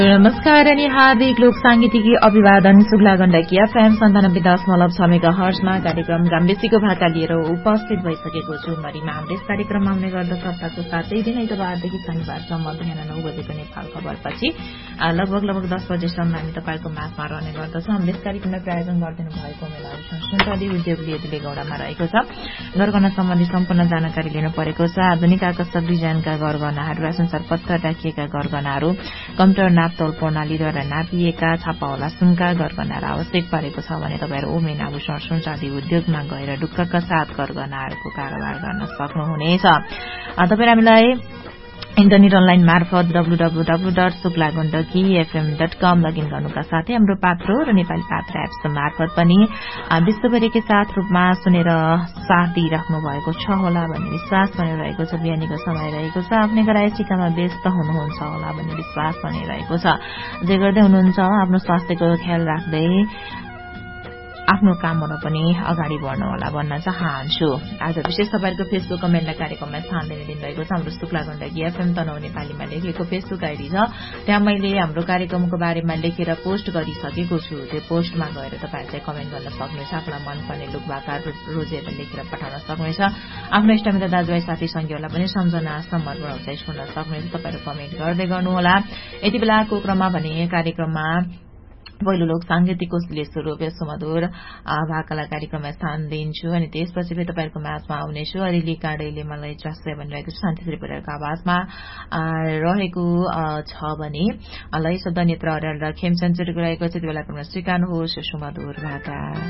नमस्कार अनि हार्दिक लोक सांगीतिकी अभिवादन शुक्ला गण्डकी एफएम 97.6 मेगाहर्जमा कार्यक्रम गाम्बेसीको भाका लिएर उपस्थित भइसकेको छु। मरिमा हाम्रो यस कार्यक्रममा आउने गर्दछ हप्ताको 7 दिन आइतबारदेखि शनिबारसम्म बिहान 9 बजेको नेपाल खबरपछि लगभग 10 बजेसम्म हामी तपाईको माझमा रहने गर्दछौं। हाम्रो यस कार्यक्रमलाई प्रायोजन गरिदिनु भएको मेला सुनसरी उद्योग लिएदिले गौडामा रहेको छ। गरगहना सम्बन्धी सम्पूर्ण जानकारी लिनु परेको छ। आधुनिक आकर्षक डिजाइनका गरगहनाहरू र संसारपत्र राखिएका गरगहनाहरू कम्प्युटर नापतोल प्रणालीद्वारा नापिएका छापावाला सुनका गरगहनाहरू आवश्यक परेको छ भने तपाईहरु ओमेन आभूषण सुनचाँदी उद्योगमा गएर ढुक्कका साथ गरगहनाहरूको कारोबार गर्न सक्नुहुनेछ। तपाईहरु हामीलाई इन्टरनेट अनलाइन मार्फत www.suklagandakifm.com लगइन गर्नुका साथै हाम्रो पात्रो र नेपाली पात्र एप्स मार्फत पनि विश्वभरिकै साथ रूपमा सुनेर साथ दिइराख्नु भएको छ होला भन्ने विश्वास बनिरहेको छ। बिहानीको समय रहेको छ, आफ्नै गरायसिकामा व्यस्त हुनुहुन्छ होला भन्ने विश्वास बनिरहेको छ। जे गर्दै हुनुहुन्छ आफ्नो स्वास्थ्यको ख्याल राख्दै आफ्नो कामबाट पनि अगाडि बढ्नु होला भन्न चाहन्छु। आज विशेष तपाईहरुको फेसबुक कमेन्टलाई कार्यक्रमलाई स्थान दिने दिन रहेको छ। हाम्रो शुक्ला गण्डकी एफएम तनहु नेपालीमा लेखेको फेसबुक आइडी छ। त्यहाँ मैले हाम्रो कार्यक्रमको बारेमा लेखेर पोस्ट गरिसकेको छु। त्यो पोस्टमा गएर तपाईहरु चाहिँ कमेन्ट गर्न सक्नुहुन्छ। आफूलाई मनपर्ने लुकभाका रोजेर लेखेर पठाउन सक्नुहुन्छ। आफ्नो इष्टमित्र दाजुभाइ साथी संगीहरूलाई पनि सम्झना सम्बन्ध उचाइ छोड्न सक्नुहुन्छ। तपाईहरु कमेन्ट गर्दै गर्नुहोला। यति बेलाको क्रममा भने कार्यक्रममा पहिलो लोक सांगीतिक कोषले स्वरूप सुमधुर भाकालाई कार्यक्रममा स्थान दिन्छु अनि त्यसपछि फेरि तपाईहरुको माझमा आउनेछु। अरिली काँडैले मलाई चास्दै भनिरहेको छ। शान्ति श्रीपुरको आवाजमा रहेको छ भने लय शब्द नेत्र अर्याल र खेमचन्द्रको रहेको छ। त्यो बेला क्रममा स्वीकार्नुहोस् सुमधुर भाका।